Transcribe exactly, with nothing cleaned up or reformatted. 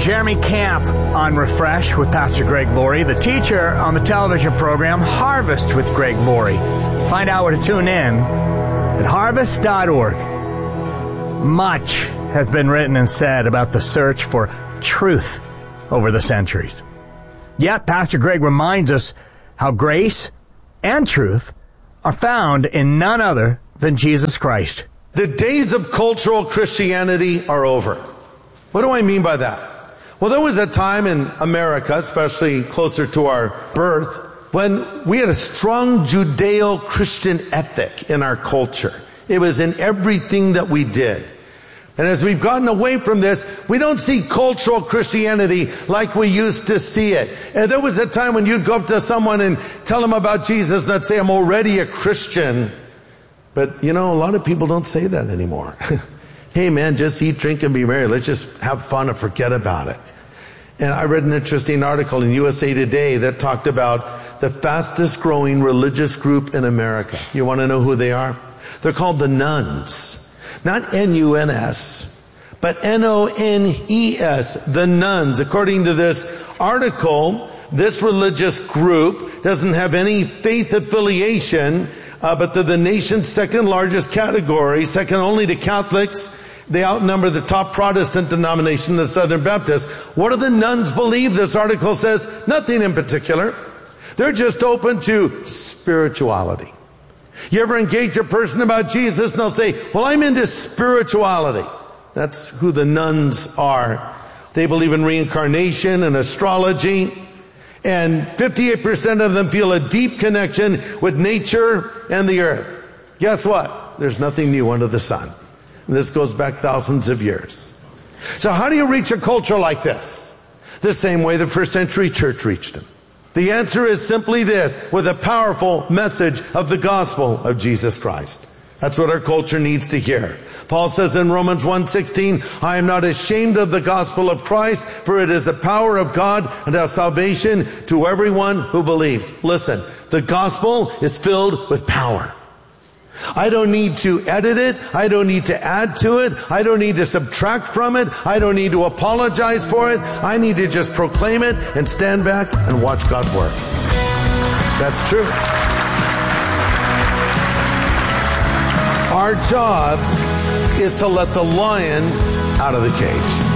Jeremy Camp on Refresh with Pastor Greg Laurie, the teacher on the television program Harvest with Greg Laurie. Find out where to tune in at harvest dot org. Much has been written and said about the search for truth over the centuries. Yet, Pastor Greg reminds us how grace and truth are found in none other than Jesus Christ. The days of cultural Christianity are over. What do I mean by that? Well, there was a time in America, especially closer to our birth, when we had a strong Judeo-Christian ethic in our culture. It was in everything that we did. And as we've gotten away from this, we don't see cultural Christianity like we used to see it. And there was a time when you'd go up to someone and tell them about Jesus and they'd say, I'm already a Christian. But, you know, a lot of people don't say that anymore. Hey, man, just eat, drink, and be merry. Let's just have fun and forget about it. And I read an interesting article in U S A Today that talked about the fastest growing religious group in America. You want to know who they are? They're called the Nones. Not N U N S, but N O N E S, the Nones. According to this article, this religious group doesn't have any faith affiliation, uh, but they're the nation's second largest category, second only to Catholics. They outnumber the top Protestant denomination, the Southern Baptists. What do the Nones believe? This article says nothing in particular. They're just open to spirituality. You ever engage a person about Jesus and they'll say, well, I'm into spirituality. That's who the Nones are. They believe in reincarnation and astrology. And fifty-eight percent of them feel a deep connection with nature and the earth. Guess what? There's nothing new under the sun. And this goes back thousands of years. So how do you reach a culture like this? The same way the first century church reached them. The answer is simply this, with a powerful message of the gospel of Jesus Christ. That's what our culture needs to hear. Paul says in Romans one sixteen, I am not ashamed of the gospel of Christ, for it is the power of God unto salvation to everyone who believes. Listen, the gospel is filled with power. I don't need to edit it. I don't need to add to it. I don't need to subtract from it. I don't need to apologize for it. I need to just proclaim it and stand back and watch God work. That's true. Our job is to let the lion out of the cage.